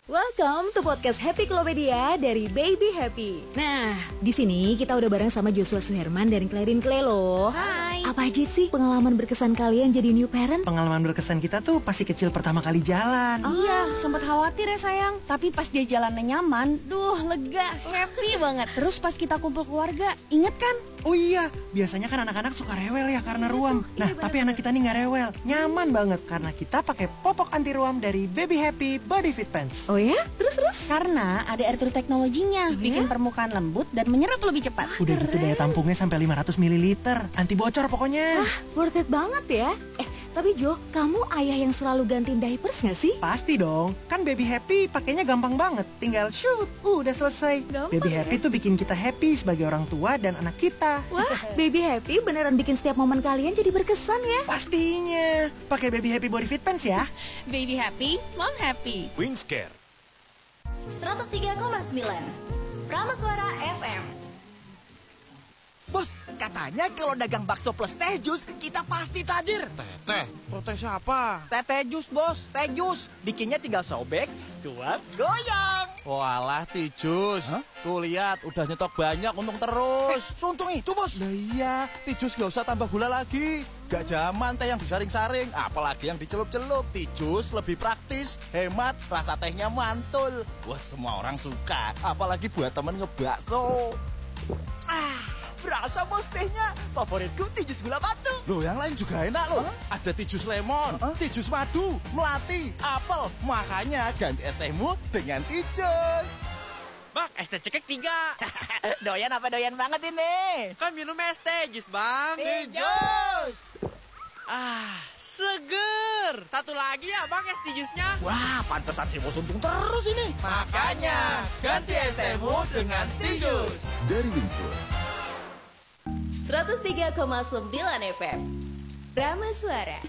Welcome to podcast Happy Klopedia dari Baby Happy. Nah, di sini kita udah bareng sama Joshua Suherman dari Clarin Clay loh. Hai. Apa aja sih pengalaman berkesan kalian jadi new parent? Pengalaman berkesan kita tuh pasti kecil pertama kali jalan. Iya, sempat khawatir ya sayang. Tapi pas dia jalannya nyaman, lega, happy banget. Terus pas kita kumpul keluarga, inget kan? Oh iya, biasanya kan anak-anak suka rewel ya karena ruam. Nah, tapi anak kita nih nggak rewel, nyaman banget karena kita pakai popok anti ruam dari Baby Happy Body Fit Pants. Oh ya? Terus? Karena ada air true teknologinya, bikin permukaan lembut dan menyerap lebih cepat. Udah gitu daya tampungnya sampai 500 ml, anti bocor pokoknya. Wah, worth it banget ya. Tapi Jo, kamu ayah yang selalu gantiin diapers gak sih? Pasti dong, kan Baby Happy pakainya gampang banget. Tinggal shoot, udah selesai. Gampang Baby ya? Happy tuh bikin kita happy sebagai orang tua dan anak kita. Wah, Baby Happy beneran bikin setiap momen kalian jadi berkesan ya. Pastinya, pakai Baby Happy Body Fit Pants ya. Baby happy, mom happy. Wingscare 103,9 Prameswara FM. Bos, katanya kalau dagang bakso plus teh jus, kita pasti tajir. Teh siapa? Teh jus, bos. Teh jus. Bikinnya tinggal sobek, tuang, goyang. Walah Tijus. Tuh lihat, udah nyetok banyak, untung terus. Suntung itu, bos. Nah iya, Tijus gak usah tambah gula lagi. Gak zaman teh yang disaring-saring, apalagi yang dicelup-celup. Tijus lebih praktis, hemat, rasa tehnya mantul. Wah, semua orang suka, apalagi buat temen ngebakso. Berasa, bos, tehnya. Favoritku Tijus gula batu. Loh, yang lain juga enak loh. Ada Tijus lemon, Tijus madu, melati, apel. Makanya ganti es tehmu dengan Tijus. Bang, es teh cekek 3. Doyan apa doyan banget ini? Kan minum es teh jus, Bang. Tijus. Seger. Satu lagi ya, Bang, es tijusnya. Wah, pantesan si bos untung terus ini. Makanya ganti es tehmu dengan Tijus. Dari Wingswood 103,9 FM Prameswara.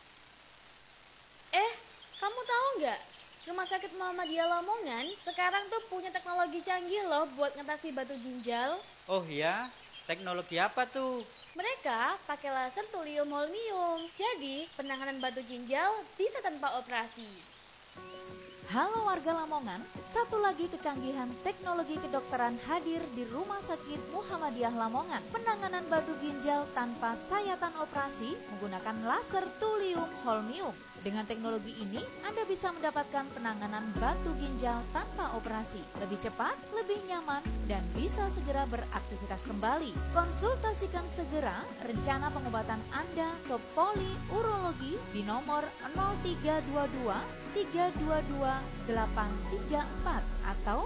Kamu tahu nggak? Rumah sakit Muhammadiyah Lamongan sekarang tuh punya teknologi canggih loh buat ngatasi batu ginjal. Oh iya? Teknologi apa tuh? Mereka pakai laser thulium holmium. Jadi penanganan batu ginjal bisa tanpa operasi. Halo warga Lamongan, satu lagi kecanggihan teknologi kedokteran hadir di Rumah Sakit Muhammadiyah Lamongan. Penanganan batu ginjal tanpa sayatan operasi menggunakan laser thulium holmium. Dengan teknologi ini, Anda bisa mendapatkan penanganan batu ginjal tanpa operasi. Lebih cepat, lebih nyaman, dan bisa segera beraktivitas kembali. Konsultasikan segera rencana pengobatan Anda ke Poli Urologi di nomor 0322 322 834 atau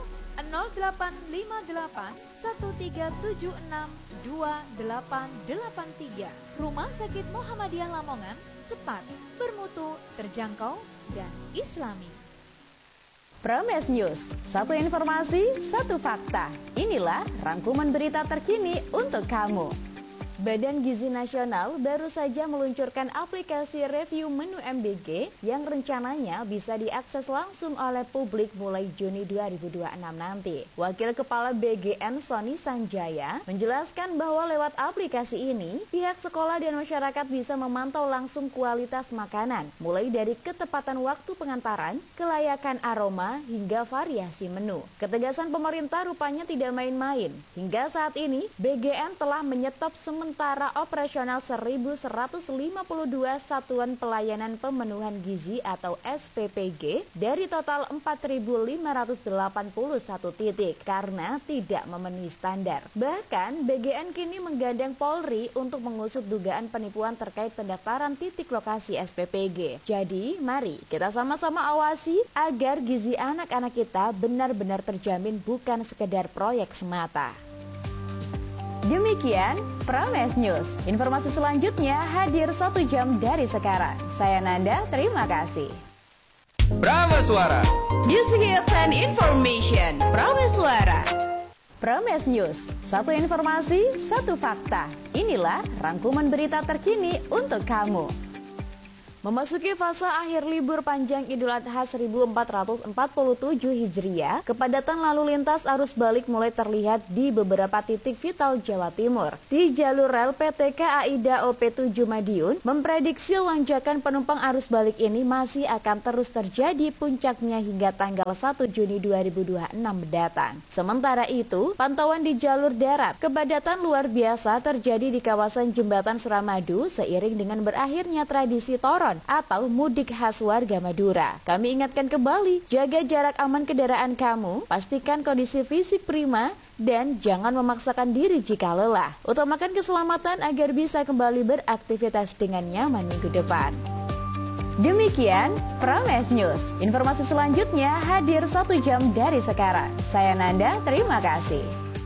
0858 1376 2883. Rumah Sakit Muhammadiyah Lamongan, cepat, bermutu, terjangkau, dan islami. Prames News, satu informasi, satu fakta. Inilah rangkuman berita terkini untuk kamu. Badan Gizi Nasional baru saja meluncurkan aplikasi review menu MBG yang rencananya bisa diakses langsung oleh publik mulai Juni 2026 nanti. Wakil Kepala BGN Sony Sanjaya menjelaskan bahwa lewat aplikasi ini, pihak sekolah dan masyarakat bisa memantau langsung kualitas makanan, mulai dari ketepatan waktu pengantaran, kelayakan aroma, hingga variasi menu. Ketegasan pemerintah rupanya tidak main-main. Hingga saat ini, BGN telah menyetop sementara operasional 1.152 satuan pelayanan pemenuhan gizi atau SPPG dari total 4.581 titik karena tidak memenuhi standar. Bahkan BGN kini menggandeng Polri untuk mengusut dugaan penipuan terkait pendaftaran titik lokasi SPPG. Jadi mari kita sama-sama awasi agar gizi anak-anak kita benar-benar terjamin, bukan sekedar proyek semata. Demikian Prames News. Informasi selanjutnya hadir 1 jam dari sekarang. Saya Nanda, terima kasih. Prameswara. Music Hits and Information. Prameswara. Prames News, satu informasi, satu fakta. Inilah rangkuman berita terkini untuk kamu. Memasuki fase akhir libur panjang Idul Adha 1447 Hijriah, kepadatan lalu lintas arus balik mulai terlihat di beberapa titik vital Jawa Timur. Di jalur rel PT KAI Daop 7 Madiun memprediksi lonjakan penumpang arus balik ini masih akan terus terjadi, puncaknya hingga tanggal 1 Juni 2026 mendatang. Sementara itu, pantauan di jalur darat, kepadatan luar biasa terjadi di kawasan Jembatan Suramadu seiring dengan berakhirnya tradisi toron atau mudik khas warga Madura. Kami ingatkan kembali, jaga jarak aman kendaraan kamu, pastikan kondisi fisik prima, dan jangan memaksakan diri jika lelah. Utamakan keselamatan agar bisa kembali beraktivitas dengan nyaman minggu depan. Demikian Prames News. Informasi selanjutnya hadir 1 jam dari sekarang. Saya Nanda, terima kasih.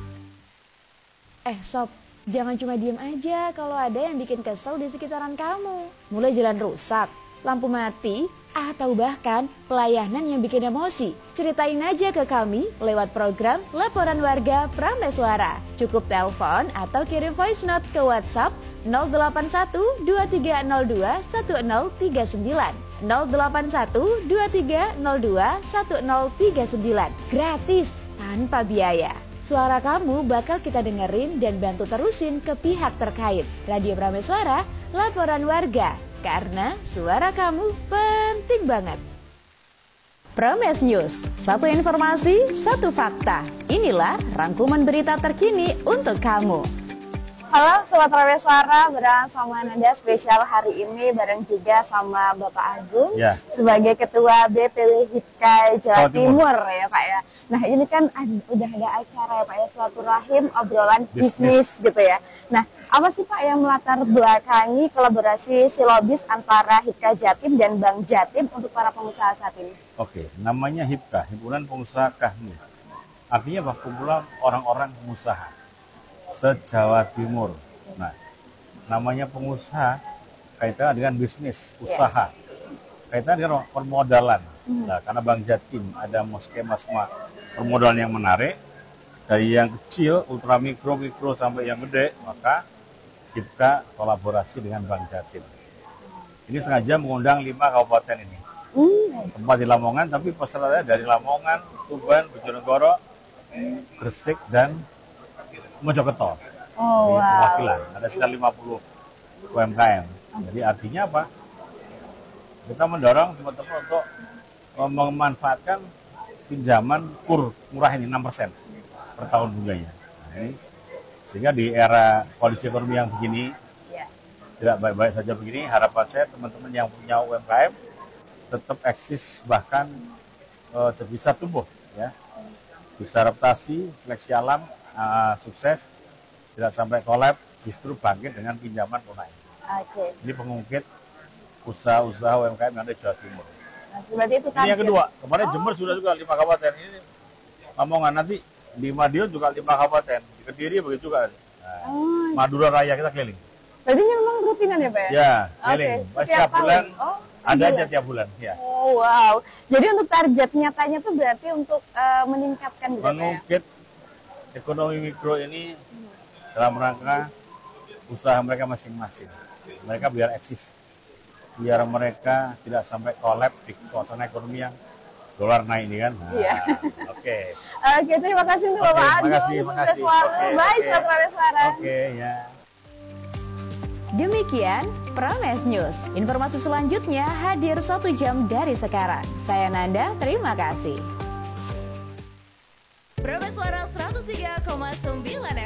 Sob, jangan cuma diem aja kalau ada yang bikin kesel di sekitaran kamu. Mulai jalan rusak, lampu mati, atau bahkan pelayanan yang bikin emosi. Ceritain aja ke kami lewat program Laporan Warga Prames Suara. Cukup telepon atau kirim voice note ke WhatsApp 081 2302 1039 081 2302 1039. Gratis, tanpa biaya. Suara kamu bakal kita dengerin dan bantu terusin ke pihak terkait. Radio Prames Suara, Laporan Warga. Karena suara kamu penting banget. Prames News, satu informasi, satu fakta. Inilah rangkuman berita terkini untuk kamu. Halo Sobat Prames Suara, bareng sama Nanda spesial hari ini bareng juga sama Bapak Agung sebagai Ketua BPW HIPKA Jawa Timur ya Pak ya. Nah ini kan udah ada acara ya Pak ya, silaturahim obrolan bisnis gitu ya. Nah apa sih Pak yang melatar belakangi kolaborasi silobis antara HIPKA Jatim dan Bank Jatim untuk para pengusaha saat ini? Oke, namanya HIPKA, Himpunan Pengusaha Kahmi. Artinya apa? Kumpulan orang-orang pengusaha se-Jawa Timur. Nah, namanya pengusaha kaitannya dengan bisnis, usaha. Kaitannya dengan permodalan. Nah, karena Bank Jatim ada skema permodalan yang menarik, dari yang kecil, ultra mikro sampai yang gede, maka kita kolaborasi dengan Bank Jatim. Ini sengaja mengundang 5 kabupaten ini. Tempat di Lamongan, tapi pesertanya dari Lamongan, Tuban, Bojonegoro, Gresik, dan Mojokerto. Perwakilan ada sekitar 50 UMKM. Jadi artinya apa? Kita mendorong teman-teman untuk memanfaatkan pinjaman KUR murah ini 6% per tahun bunganya. Nah, ini sehingga di era kondisi ekonomi yang begini, tidak baik-baik saja begini, harapan saya teman-teman yang punya UMKM tetap eksis, bahkan bisa tumbuh, ya, bisa adaptasi, seleksi alam. Sukses, tidak sampai kolab, justru bangkit dengan pinjaman tunai. Ini pengungkit usaha-usaha UMKM yang ada di Jawa Timur. Ini yang kedua, kemarin Jember sudah juga 5 kabupaten. Ini Lamongan, nanti di Madiun juga 5 kabupaten, di Kediri begitu juga. Madura Raya kita keliling. Berarti memang rutinan ya Pak ya? Ya, keliling. Setiap bulan, ada aja tiap bulan. Ya. Wow, jadi untuk target nyatanya tuh berarti untuk meningkatkan mengungkit ekonomi mikro ini dalam rangka usaha mereka masing-masing. Mereka biar eksis, biar mereka tidak sampai kolab di suasana ekonomi yang dolar naik ini kan. Oke, terima kasih untuk Bapak Agung. Sukses selalu. Baik, Sobat Prames Suara. Ya. Demikian Prames News. Informasi selanjutnya hadir 1 jam dari sekarang. Saya Nanda, terima kasih. Prames Suara 103,9